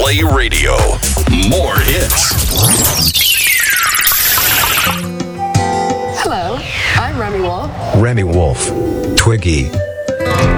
Play Radio. More hits. Hello, I'm Remy Wolf. Remy Wolf, Twiggy.